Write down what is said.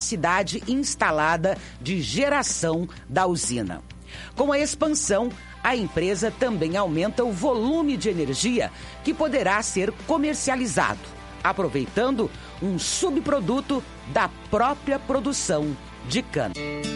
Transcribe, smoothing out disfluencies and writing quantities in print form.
capacidade instalada de geração da usina. Com a expansão, a empresa também aumenta o volume de energia que poderá ser comercializado, aproveitando um subproduto da própria produção de cana.